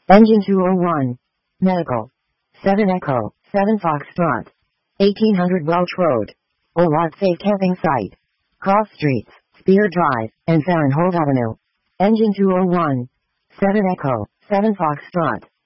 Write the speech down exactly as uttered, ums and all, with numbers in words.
Engine two oh one. Medical. seven Echo, seven Foxtrot. eighteen hundred Welch Road. Olot Safe Camping Site. Cross Streets, Spear Drive, and Farrenholt Avenue. Engine two oh one. seven Echo, seven Foxtrot.